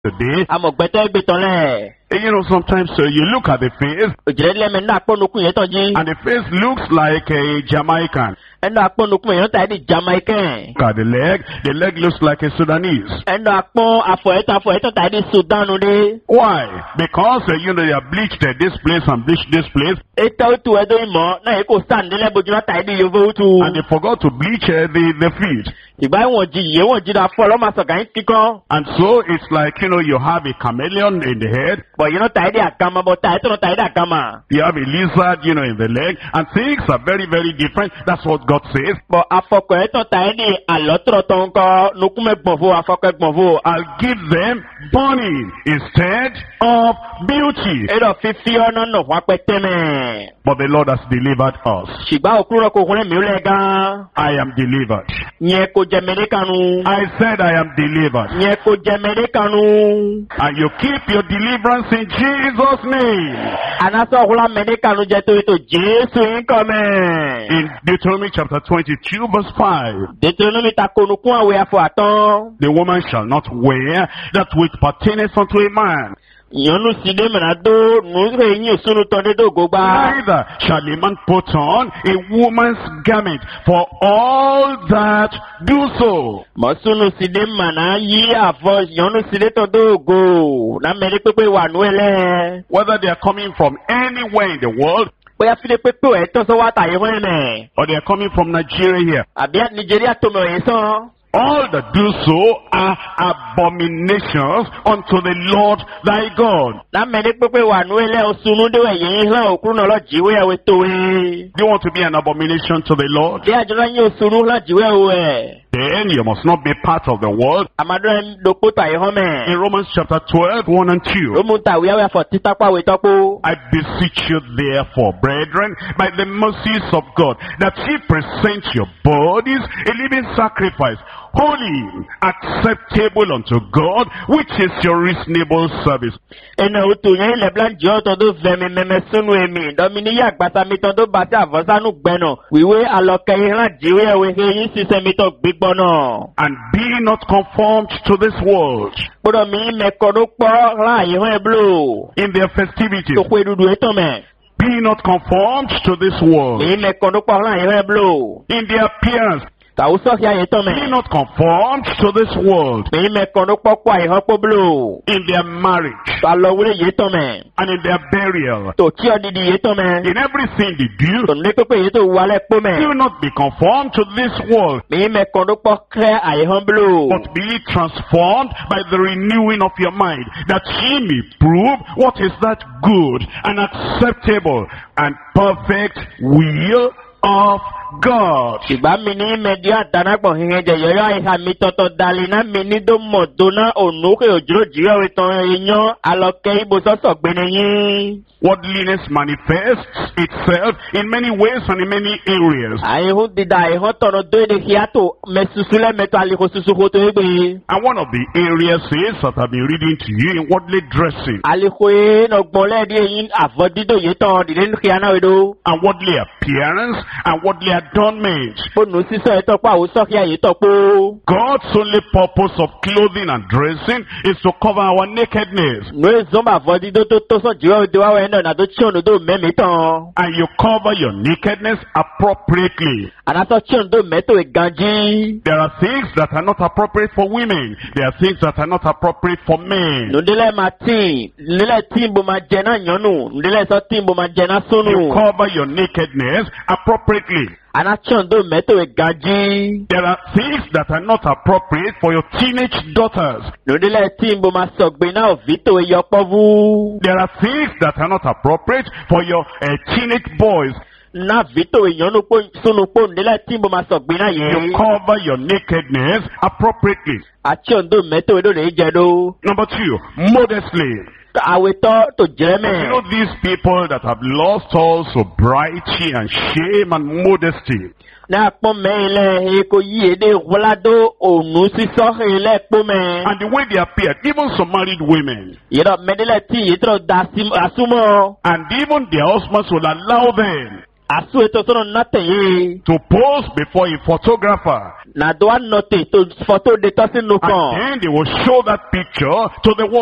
today. I'm You know, sometimes you look at the face, and the face looks like a Jamaican. Look at the leg looks like a Sudanese. Why? Because, you know, they have bleached this place and bleached this place. And they forgot to bleach the feet. And so it's like, you know, you have a chameleon in the head. You have a lizard, you know, in the leg. And things are very, very different. That's what God says. I'll give them burning instead of beauty. But the Lord has delivered us. I am delivered. I said I am delivered. And you keep your deliverance in Jesus' name. In Deuteronomy chapter 22 verse 5. The woman shall not wear that which pertaineth unto a man. Neither shall a man put on a woman's garment, for all that do so. Whether they are coming from anywhere in the world, or they are coming from Nigeria here. All that do so are abominations unto the Lord thy God. Do you want to be an abomination to the Lord? Then you must not be part of the world. In Romans chapter 12, 1 and 2. I beseech you therefore, brethren, by the mercies of God, that ye present your bodies a living sacrifice, holy, acceptable unto God, which is your reasonable service. And be not conformed to this world in their festivities. Be not conformed to this world in their appearance. Be not conformed to this world in their marriage and in their burial. In everything they do, do not be conformed to this world, but be transformed by the renewing of your mind, that ye may prove what is that good and acceptable and perfect will of God. Worldliness manifests itself in many ways and in many areas. And one of the areas is that I've been reading to you in worldly dressing. And worldly appearance and worldly adornment. God's only purpose of clothing and dressing is to cover our nakedness. And you cover your nakedness appropriately. There are things that are not appropriate for women. There are things that are not appropriate for men. You cover your nakedness appropriately. There are things that are not appropriate for your teenage daughters. There are things that are not appropriate for your teenage boys. You cover your nakedness appropriately. Number 2, modestly. You know these people that have lost all sobriety and shame and modesty. And the way they appear, even some married women. And even their husbands will allow them. Asu ito sono note ye. to pose before a photographer. Na doa note to photo de tosi And nukon. then they will show that picture to the world.